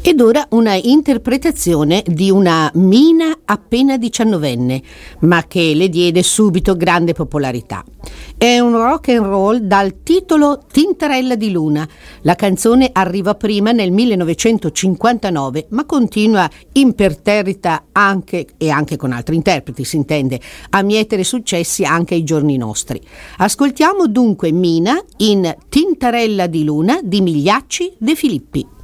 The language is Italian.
Ed ora una interpretazione di una Mina appena 19enne, ma che le diede subito grande popolarità. È un rock and roll dal titolo Tintarella di Luna. La canzone arriva prima nel 1959, ma continua imperterrita anche con altri interpreti, si intende, a mietere successi anche ai giorni nostri. Ascoltiamo dunque Mina in Tintarella di Luna di Migliacci De Filippi.